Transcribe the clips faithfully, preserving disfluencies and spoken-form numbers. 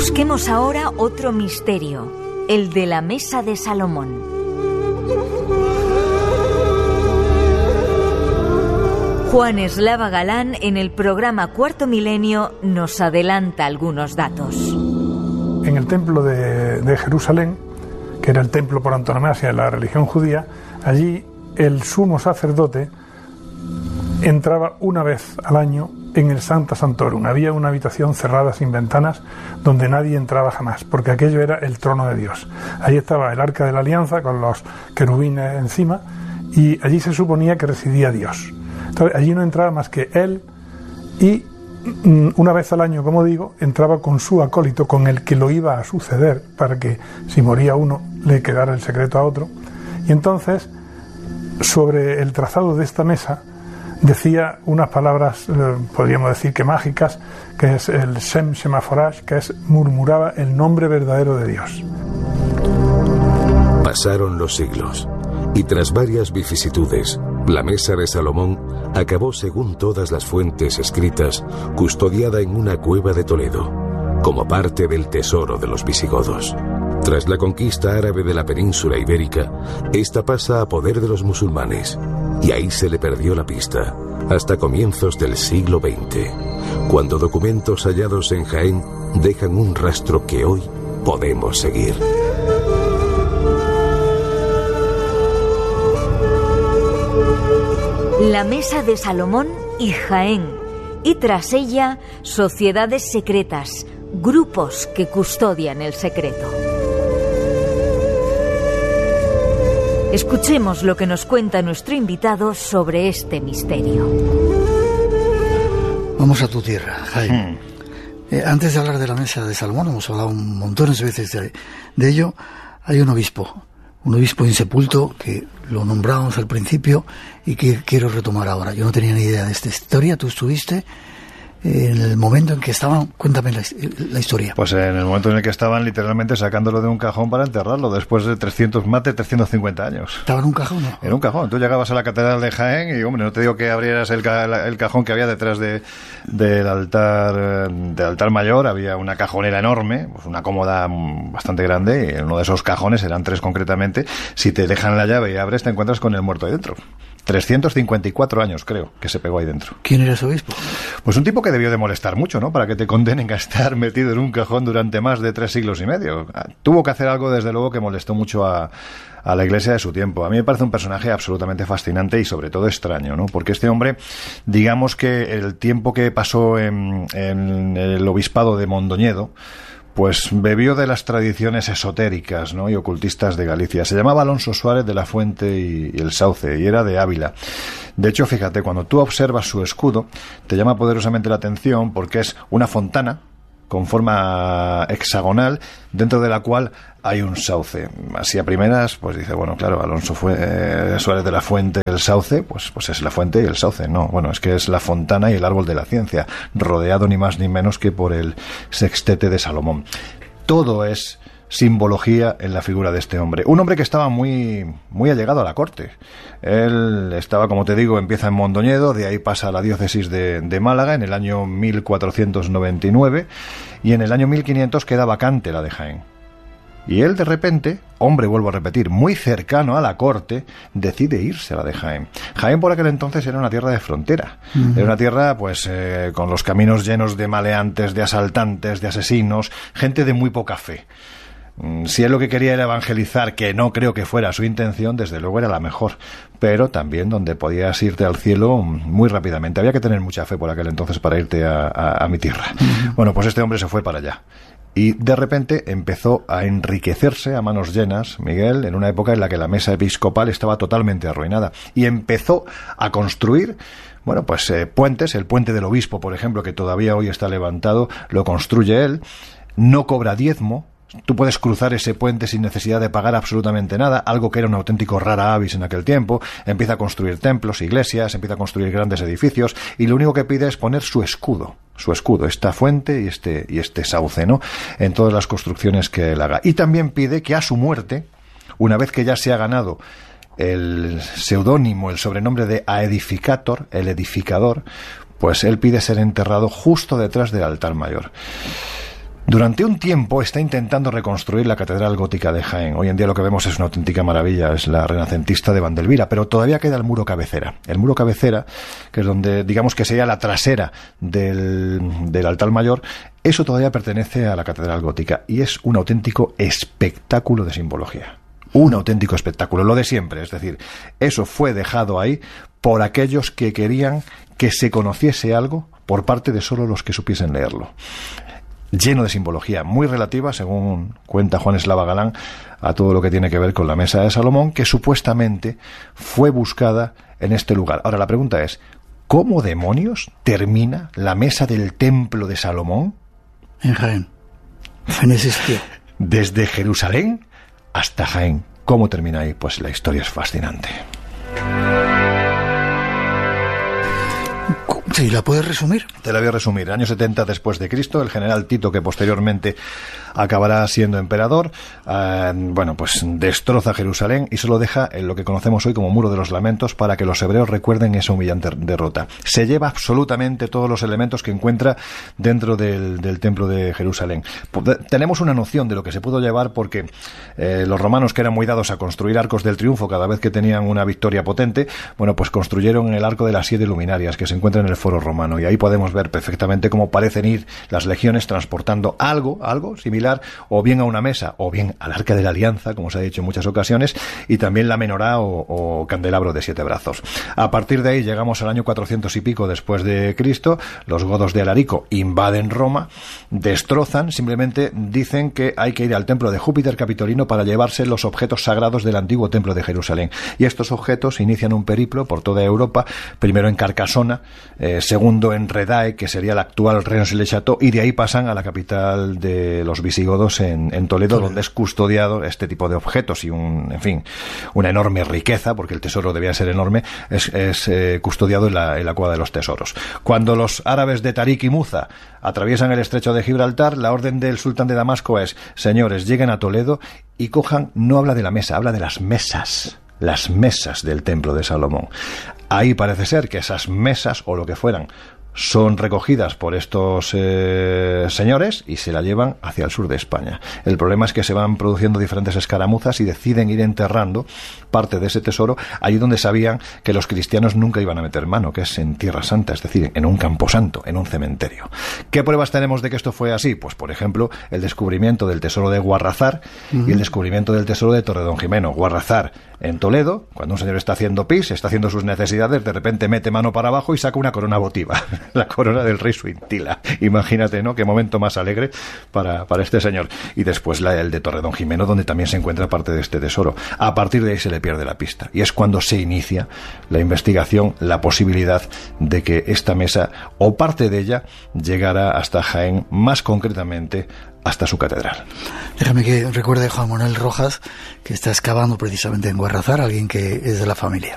Busquemos ahora otro misterio, el de la Mesa de Salomón. Juan Eslava Galán, en el programa Cuarto Milenio, nos adelanta algunos datos. En el templo de, de Jerusalén, que era el templo por antonomasia de la religión judía, allí el sumo sacerdote entraba una vez al año en el Sancta Sanctorum. Había una habitación cerrada sin ventanas donde nadie entraba jamás, porque aquello era el trono de Dios. Allí estaba el Arca de la Alianza con los querubines encima y allí se suponía que residía Dios. Entonces allí no entraba más que él y una vez al año, como digo, entraba con su acólito, con el que lo iba a suceder para que si moría uno le quedara el secreto a otro. Y entonces, sobre el trazado de esta mesa, decía unas palabras, eh, podríamos decir que mágicas, que es el Shem Shemaforash, que es murmuraba el nombre verdadero de Dios. Pasaron los siglos, y tras varias vicisitudes, la Mesa de Salomón acabó, según todas las fuentes escritas, custodiada en una cueva de Toledo, como parte del tesoro de los visigodos. Tras la conquista árabe de la península ibérica, esta pasa a poder de los musulmanes, y ahí se le perdió la pista, hasta comienzos del siglo veinte, cuando documentos hallados en Jaén dejan un rastro que hoy podemos seguir. La Mesa de Salomón y Jaén, y tras ella, sociedades secretas, grupos que custodian el secreto. Escuchemos lo que nos cuenta nuestro invitado sobre este misterio. Vamos a tu tierra, Jaén. Hmm. Eh, antes de hablar de la Mesa de Salomón, hemos hablado un montón de veces de, de ello. Hay un obispo, un obispo insepulto que lo nombrábamos al principio y que quiero retomar ahora. Yo no tenía ni idea de esta historia. Tú estuviste en el momento en que estaban, cuéntame la, la historia. Pues en el momento en el que estaban literalmente sacándolo de un cajón para enterrarlo después de trescientos, más de trescientos cincuenta años. ¿Estaba en un cajón, no? En un cajón. Tú llegabas a la catedral de Jaén y, hombre, no te digo que abrieras el, ca el cajón que había detrás de, del altar del altar mayor. Había una cajonera enorme, pues una cómoda bastante grande, y en uno de esos cajones, eran tres concretamente, si te dejan la llave y abres, te encuentras con el muerto ahí dentro. trescientos cincuenta y cuatro años, creo, que se pegó ahí dentro. ¿Quién era ese obispo? Pues un tipo que debió de molestar mucho, ¿no? Para que te condenen a estar metido en un cajón durante más de tres siglos y medio. Tuvo que hacer algo, desde luego, que molestó mucho a, a la iglesia de su tiempo. A mí me parece un personaje absolutamente fascinante y, sobre todo, extraño, ¿no? Porque este hombre, digamos que el tiempo que pasó en, en el obispado de Mondoñedo, pues bebió de las tradiciones esotéricas, ¿no?, y ocultistas de Galicia. Se llamaba Alonso Suárez de la Fuente y, y el Sauce, y era de Ávila. De hecho, fíjate, cuando tú observas su escudo, te llama poderosamente la atención porque es una fontana con forma hexagonal, dentro de la cual hay un sauce. Así a primeras, pues dice, bueno, claro, Alonso fue, eh, Suárez de la Fuente, el Sauce, pues, pues es la fuente y el sauce. No, bueno, es que es la fontana y el árbol de la ciencia, rodeado ni más ni menos que por el sextete de Salomón. Todo es simbología en la figura de este hombre. Un hombre que estaba muy, muy allegado a la corte. Él estaba, como te digo, empieza en Mondoñedo, de ahí pasa a la diócesis de, de Málaga en el año mil cuatrocientos noventa y nueve, y en el año mil quinientos queda vacante la de Jaén. Y él, de repente, hombre, vuelvo a repetir, muy cercano a la corte, decide irse a la de Jaén. Jaén por aquel entonces era una tierra de frontera. Uh-huh. Era una tierra, pues, eh, con los caminos llenos de maleantes, de asaltantes, de asesinos, gente de muy poca fe. Si él lo que quería era evangelizar, que no creo que fuera su intención, desde luego era la mejor, pero también donde podías irte al cielo muy rápidamente. Había que tener mucha fe por aquel entonces para irte a, a, a mi tierra. Uh-huh. Bueno, pues este hombre se fue para allá. Y de repente empezó a enriquecerse a manos llenas, Miguel, en una época en la que la mesa episcopal estaba totalmente arruinada. Y empezó a construir, bueno, pues eh, puentes. El puente del obispo, por ejemplo, que todavía hoy está levantado, lo construye él. No cobra diezmo. Tú puedes cruzar ese puente sin necesidad de pagar absolutamente nada, algo que era un auténtico rara avis en aquel tiempo. Empieza a construir templos, iglesias, empieza a construir grandes edificios, y lo único que pide es poner su escudo, su escudo, esta fuente y este, y este sauce, ¿no?, en todas las construcciones que él haga. Y también pide que a su muerte, una vez que ya se ha ganado el seudónimo, el sobrenombre de Aedificator, el edificador, pues él pide ser enterrado justo detrás del altar mayor. Durante un tiempo está intentando reconstruir la Catedral Gótica de Jaén. Hoy en día lo que vemos es una auténtica maravilla, es la renacentista de Vandelvira, pero todavía queda el muro cabecera. El muro cabecera, que es donde, digamos que sería la trasera del, del altar mayor, eso todavía pertenece a la Catedral Gótica y es un auténtico espectáculo de simbología. Un auténtico espectáculo, lo de siempre, es decir, eso fue dejado ahí por aquellos que querían que se conociese algo por parte de solo los que supiesen leerlo. Lleno de simbología muy relativa, según cuenta Juan Eslava Galán, a todo lo que tiene que ver con la Mesa de Salomón, que supuestamente fue buscada en este lugar. Ahora, la pregunta es, ¿cómo demonios termina la Mesa del Templo de Salomón? En Jaén. En ese sitio. Desde Jerusalén hasta Jaén. ¿Cómo termina ahí? Pues la historia es fascinante. Sí, ¿la puedes resumir? Te la voy a resumir. Año setenta después de Cristo, el general Tito, que posteriormente acabará siendo emperador, eh, bueno, pues destroza Jerusalén y solo deja en lo que conocemos hoy como Muro de los Lamentos para que los hebreos recuerden esa humillante derrota. Se lleva absolutamente todos los elementos que encuentra dentro del, del templo de Jerusalén. Tenemos una noción de lo que se pudo llevar porque eh, los romanos, que eran muy dados a construir arcos del triunfo cada vez que tenían una victoria potente, bueno, pues construyeron el arco de las siete luminarias que se encuentra en el Foro Romano, y ahí podemos ver perfectamente cómo parecen ir las legiones transportando algo, algo similar, o bien a una mesa, o bien al Arca de la Alianza, como se ha dicho en muchas ocasiones, y también la menorá o, o candelabro de siete brazos. A partir de ahí llegamos al año cuatrocientos y pico después de Cristo, los godos de Alarico invaden Roma, destrozan, simplemente dicen que hay que ir al templo de Júpiter Capitolino para llevarse los objetos sagrados del antiguo templo de Jerusalén, y estos objetos inician un periplo por toda Europa, primero en Carcasona, eh, segundo en Redae, que sería la actual Rennes-le-Château, y de ahí pasan a la capital de los visigodos en, en Toledo, Toledo, donde es custodiado este tipo de objetos y un, en fin, una enorme riqueza, porque el tesoro debía ser enorme, es, es eh, custodiado en la, en la cueva de los tesoros. Cuando los árabes de Tarik y Muza atraviesan el estrecho de Gibraltar, la orden del sultán de Damasco es: señores, lleguen a Toledo y cojan, no habla de la mesa, habla de las mesas, las mesas del templo de Salomón. Ahí parece ser que esas mesas, o lo que fueran, son recogidas por estos eh, señores y se la llevan hacia el sur de España. El problema es que se van produciendo diferentes escaramuzas y deciden ir enterrando parte de ese tesoro allí donde sabían que los cristianos nunca iban a meter mano, que es en Tierra Santa, es decir, en un camposanto, en un cementerio. ¿Qué pruebas tenemos de que esto fue así? Pues, por ejemplo, el descubrimiento del tesoro de Guarrazar uh-huh. y el descubrimiento del tesoro de Torredonjimeno. Guarrazar en Toledo, cuando un señor está haciendo pis, está haciendo sus necesidades, de repente mete mano para abajo y saca una corona votiva. La corona del rey Suintila. Imagínate, ¿no? Qué momento más alegre para, para este señor. Y después la, el de Torredonjimeno, donde también se encuentra parte de este tesoro. A partir de ahí se le pierde la pista. Y es cuando se inicia la investigación, la posibilidad de que esta mesa, o parte de ella, llegara hasta Jaén, más concretamente hasta su catedral. Déjame que recuerde a Juan Manuel Rojas, que está excavando precisamente en Guarrazar, alguien que es de la familia.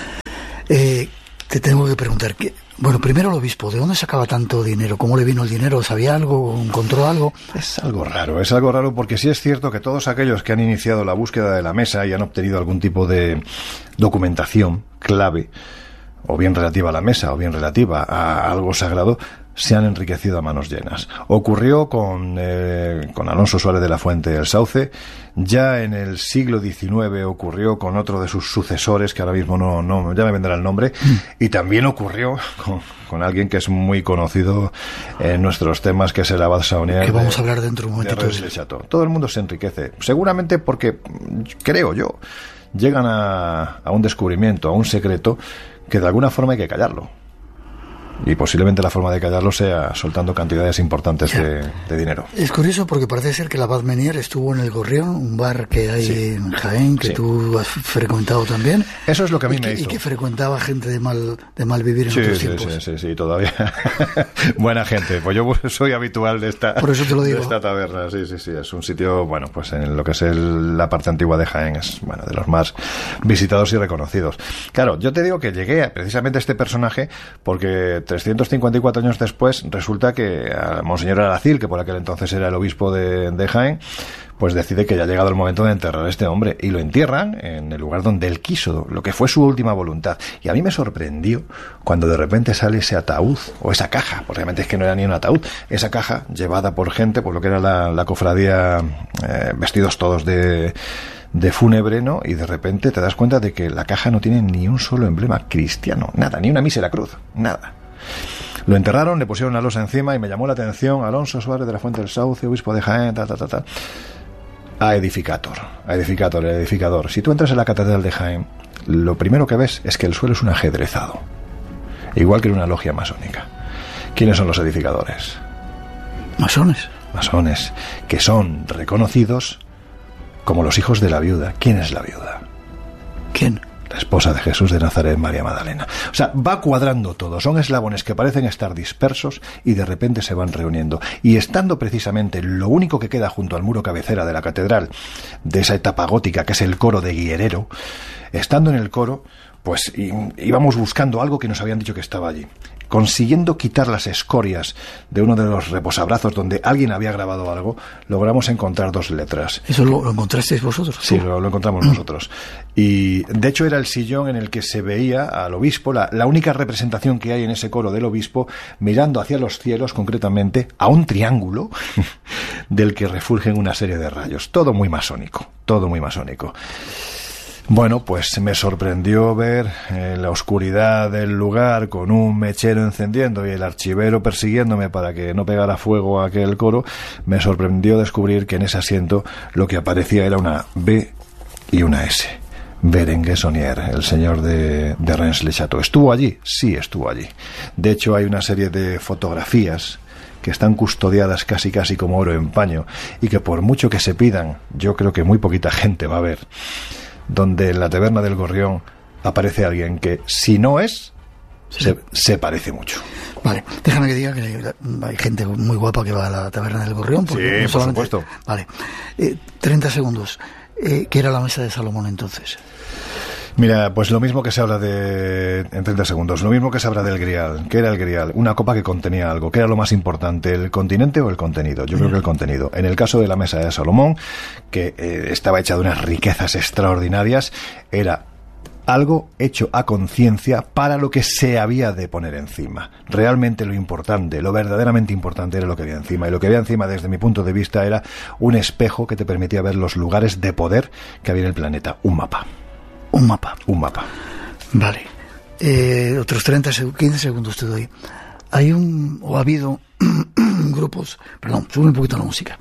Eh, te tengo que preguntar, ¿qué? Bueno, primero el obispo, ¿de dónde sacaba tanto dinero? ¿Cómo le vino el dinero? ¿Sabía algo? ¿Encontró algo? Es algo raro, es algo raro porque sí es cierto que todos aquellos que han iniciado la búsqueda de la mesa y han obtenido algún tipo de documentación clave, o bien relativa a la mesa, o bien relativa a algo sagrado, se han enriquecido a manos llenas. Ocurrió con, eh, con Alonso Suárez de la Fuente del Sauce, ya en el siglo diecinueve ocurrió con otro de sus sucesores, que ahora mismo no, no ya me vendrá el nombre, mm. y también ocurrió con, con alguien que es muy conocido en nuestros temas, que es el abad Saunier. Que vamos de, a hablar dentro un momentito. De de Todo el mundo se enriquece, seguramente porque, creo yo, llegan a, a un descubrimiento, a un secreto, que de alguna forma hay que callarlo. Y posiblemente la forma de callarlo sea soltando cantidades importantes de, de dinero. Es curioso porque parece ser que el abad Menier estuvo en el Gorrión, un bar que hay sí. en Jaén, que sí. tú has frecuentado también. Eso es lo que a mí me que, hizo. Y que frecuentaba gente de mal de mal vivir en sí, otros sí, tiempos. Sí, sí, sí, todavía. Buena gente. Pues yo soy habitual de esta, Por eso te lo digo. de esta taberna. Sí, sí, sí. Es un sitio, bueno, pues en lo que es el, la parte antigua de Jaén, es bueno de los más visitados y reconocidos. Claro, yo te digo que llegué a precisamente a este personaje porque trescientos cincuenta y cuatro años después, resulta que a Monseñor Aracil, que por aquel entonces era el obispo de, de Jaén, pues decide que ya ha llegado el momento de enterrar a este hombre, y lo entierran en el lugar donde él quiso, lo que fue su última voluntad. Y a mí me sorprendió cuando de repente sale ese ataúd, o esa caja, porque realmente es que no era ni un ataúd, esa caja llevada por gente, por lo que era la, la cofradía, eh, vestidos todos de... de fúnebre, ¿no? Y de repente te das cuenta de que la caja no tiene ni un solo emblema cristiano, nada, ni una mísera cruz, nada. Lo enterraron, le pusieron la losa encima y me llamó la atención Alonso Suárez de la Fuente del Sauce, obispo de Jaén, ta, ta, ta, ta. A edificator, a edificator, el edificador. Si tú entras en la catedral de Jaén, lo primero que ves es que el suelo es un ajedrezado, igual que en una logia masónica. ¿Quiénes son los edificadores? Masones. Masones, que son reconocidos como los hijos de la viuda. ¿Quién es la viuda? ¿Quién? La esposa de Jesús de Nazaret, María Magdalena. O sea, va cuadrando todo. Son eslabones que parecen estar dispersos y de repente se van reuniendo. Y estando precisamente lo único que queda junto al muro cabecera de la catedral, de esa etapa gótica, que es el coro de Guillerero, estando en el coro, pues íbamos buscando algo que nos habían dicho que estaba allí. Consiguiendo quitar las escorias de uno de los reposabrazos donde alguien había grabado algo, logramos encontrar dos letras. ¿Eso lo, lo encontrasteis vosotros? Sí, lo, lo encontramos nosotros. Y de hecho era el sillón en el que se veía al obispo, la, la única representación que hay en ese coro del obispo, mirando hacia los cielos, concretamente a un triángulo del que refulgen una serie de rayos. Todo muy masónico, todo muy masónico. Bueno, pues me sorprendió ver eh, la oscuridad del lugar con un mechero encendiendo y el archivero persiguiéndome para que no pegara fuego a aquel coro. Me sorprendió descubrir que en ese asiento lo que aparecía era una B y una S. Berenguer Saunier, el señor de, de Rennes-le-Château. ¿Estuvo allí? Sí, estuvo allí. De hecho, hay una serie de fotografías que están custodiadas casi casi como oro en paño y que por mucho que se pidan, yo creo que muy poquita gente va a ver, donde en la taberna del Gorrión aparece alguien que, si no es, sí. se, se parece mucho. Vale, déjame que diga que hay, hay gente muy guapa que va a la taberna del Gorrión. Sí, no por supuesto. Vale, eh, treinta segundos. Eh, ¿Qué era la mesa de Salomón entonces? Mira, pues lo mismo que se habla de... en treinta segundos, lo mismo que se habla del Grial. ¿Qué era el Grial? Una copa que contenía algo. ¿Qué era lo más importante, el continente o el contenido? Yo creo que el contenido. En el caso de la mesa de Salomón, que eh, estaba hecha de unas riquezas extraordinarias, era algo hecho a conciencia para lo que se había de poner encima. Realmente lo importante, lo verdaderamente importante era lo que había encima. Y lo que había encima, desde mi punto de vista, era un espejo que te permitía ver los lugares de poder que había en el planeta. Un mapa. Un mapa. Un mapa. Vale. Eh, otros treinta, quince segundos te doy. Hay un, o ha habido grupos, perdón, sube un poquito la música.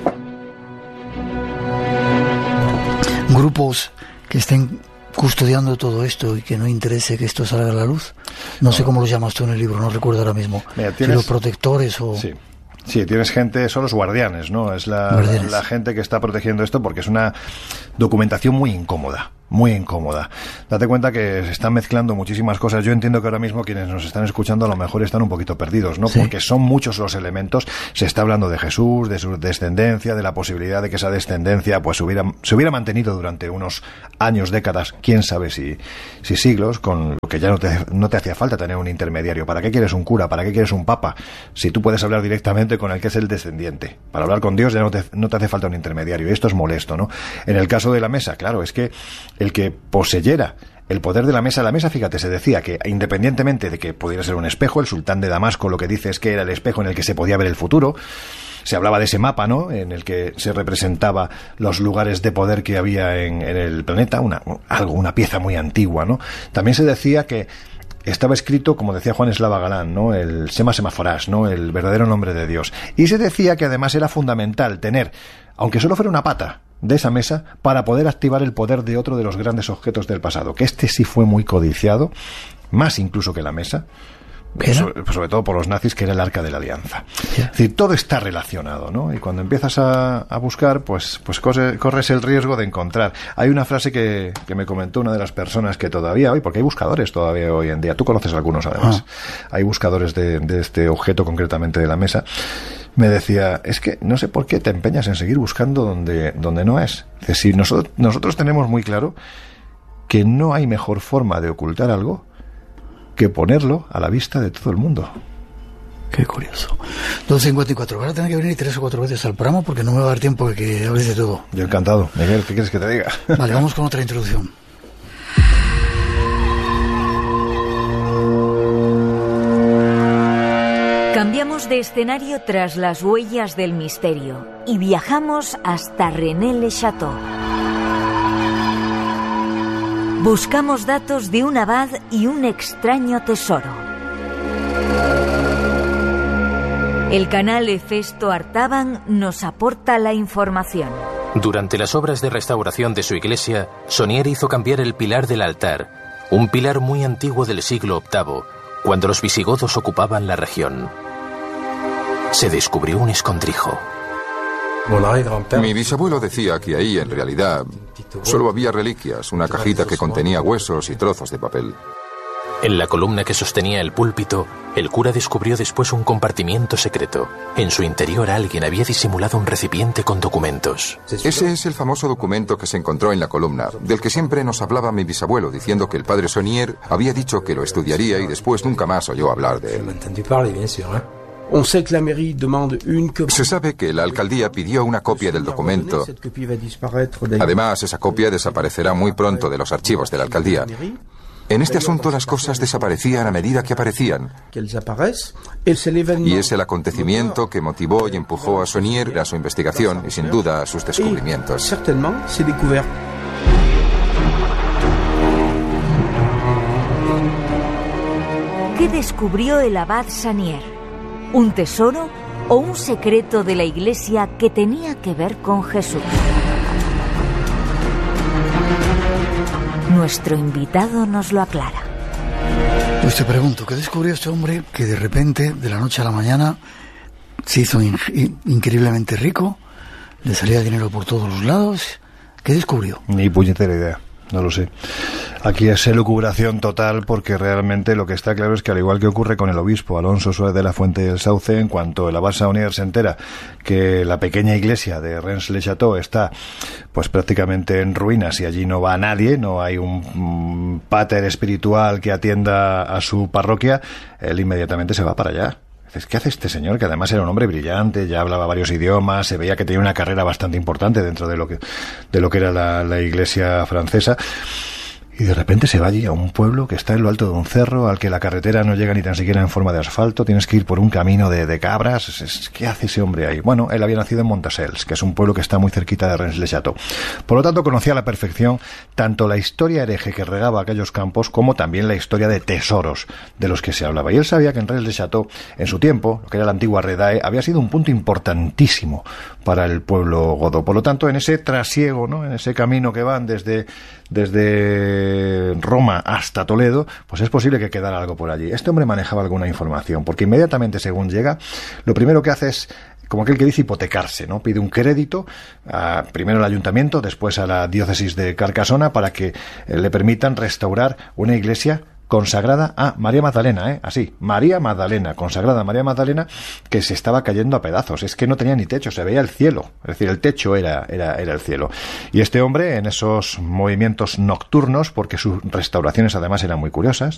Grupos que estén custodiando todo esto y que no interese que esto salga a la luz. No, no sé cómo lo llamas tú en el libro, no recuerdo ahora mismo. Mira, ¿tienes... si los protectores o... Sí. Sí, tienes gente, son los guardianes, ¿no? Es la, la, la gente que está protegiendo esto porque es una documentación muy incómoda, muy incómoda. Date cuenta que se están mezclando muchísimas cosas. Yo entiendo que ahora mismo quienes nos están escuchando a lo mejor están un poquito perdidos, ¿no? ¿Sí? Porque son muchos los elementos. Se está hablando de Jesús, de su descendencia, de la posibilidad de que esa descendencia pues hubiera, se hubiera mantenido durante unos años, décadas, quién sabe si, si siglos, con lo que ya no te, no te hacía falta tener un intermediario. ¿Para qué quieres un cura? ¿Para qué quieres un papa? Si tú puedes hablar directamente con el que es el descendiente. Para hablar con Dios ya no te, no te hace falta un intermediario. Y esto es molesto, ¿no? En el caso de la mesa, claro, es que el que poseyera el poder de la mesa, la mesa, fíjate, se decía que independientemente de que pudiera ser un espejo, el sultán de Damasco lo que dice es que era el espejo en el que se podía ver el futuro. Se hablaba de ese mapa, ¿no?, en el que se representaba los lugares de poder que había en, en el planeta, una, algo, una pieza muy antigua, ¿no? También se decía que estaba escrito, como decía Juan Eslava Galán, ¿no?, el Sema Semaforás, ¿no?, el verdadero nombre de Dios. Y se decía que además era fundamental tener, aunque solo fuera una pata de esa mesa, para poder activar el poder de otro de los grandes objetos del pasado, que este sí fue muy codiciado, más incluso que la mesa, sobre, sobre todo por los nazis, que era el Arca de la Alianza. Yeah. Es decir, todo está relacionado, ¿no? Y cuando empiezas a, a buscar, pues, pues corre, corres el riesgo de encontrar. Hay una frase que, que me comentó una de las personas que todavía hoy, porque hay buscadores todavía hoy en día, tú conoces algunos además, ah. hay buscadores de, de este objeto concretamente de la mesa. Me decía, es que no sé por qué te empeñas en seguir buscando donde, donde no es. Es decir, nosotros, nosotros tenemos muy claro que no hay mejor forma de ocultar algo que ponerlo a la vista de todo el mundo. Qué curioso. dos cincuenta y cuatro. Ahora tengo que venir tres o cuatro veces al programa porque no me va a dar tiempo de que hables de todo. Yo encantado. Miguel, ¿qué quieres que te diga? Vale, vamos con otra introducción. Cambiamos de escenario tras las huellas del misterio y viajamos hasta Rennes-le-Château. Buscamos datos de un abad y un extraño tesoro. El canal Hefesto Artaban nos aporta la información. Durante las obras de restauración de su iglesia, Saunier hizo cambiar el pilar del altar, un pilar muy antiguo del siglo octavo, cuando los visigodos ocupaban la región. Se descubrió un escondrijo. Mi bisabuelo decía que ahí, en realidad, solo había reliquias, una cajita que contenía huesos y trozos de papel. En la columna que sostenía el púlpito, el cura descubrió después un compartimiento secreto. En su interior alguien había disimulado un recipiente con documentos. Ese es el famoso documento que se encontró en la columna, del que siempre nos hablaba mi bisabuelo, diciendo que el padre Saunier había dicho que lo estudiaría y después nunca más oyó hablar de él. Se sabe que la alcaldía pidió una copia del documento. Además, esa copia desaparecerá muy pronto de los archivos de la alcaldía. En este asunto las cosas desaparecían a medida que aparecían. Y es el acontecimiento que motivó y empujó a Saunier a su investigación y sin duda a sus descubrimientos. ¿Qué descubrió el abad Saunier? ¿Un tesoro o un secreto de la iglesia que tenía que ver con Jesús? Nuestro invitado nos lo aclara. Pues te pregunto, ¿qué descubrió este hombre que de repente, de la noche a la mañana, se hizo in- in- increíblemente rico? ¿Le salía dinero por todos los lados? ¿Qué descubrió? Ni puñetera idea, no lo sé. Aquí es elucubración total porque realmente lo que está claro es que al igual que ocurre con el obispo Alonso Suárez de la Fuente del Sauce, en cuanto el abad Saunier se entera que la pequeña iglesia de Rennes-le-Château está pues prácticamente en ruinas y allí no va nadie, no hay un, un pater espiritual que atienda a su parroquia, él inmediatamente se va para allá. ¿Qué hace este señor? Que además era un hombre brillante, ya hablaba varios idiomas, se veía que tenía una carrera bastante importante dentro de lo que, de lo que era la, la iglesia francesa. Y de repente se va allí a un pueblo que está en lo alto de un cerro, al que la carretera no llega ni tan siquiera en forma de asfalto, tienes que ir por un camino de, de cabras. ¿Qué hace ese hombre ahí? Bueno, él había nacido en Montasels, que es un pueblo que está muy cerquita de Rennes-le-Château. Por lo tanto, conocía a la perfección tanto la historia hereje que regaba aquellos campos, como también la historia de tesoros de los que se hablaba. Y él sabía que en Rennes-le-Château, en su tiempo, lo que era la antigua Redae, había sido un punto importantísimo para el pueblo godo. Por lo tanto, en ese trasiego, ¿no?, en ese camino que van desde... desde Roma hasta Toledo, pues es posible que quedara algo por allí. Este hombre manejaba alguna información, porque inmediatamente según llega, lo primero que hace es, como aquel que dice, hipotecarse, ¿no? Pide un crédito, a, primero al ayuntamiento, después a la diócesis de Carcasona, para que eh, le permitan restaurar una iglesia consagrada a María Magdalena, ¿eh? Así, María Magdalena, consagrada a María Magdalena, que se estaba cayendo a pedazos. Es que no tenía ni techo, se veía el cielo. Es decir, el techo era, era, era el cielo. Y este hombre, en esos movimientos nocturnos, porque sus restauraciones además eran muy curiosas,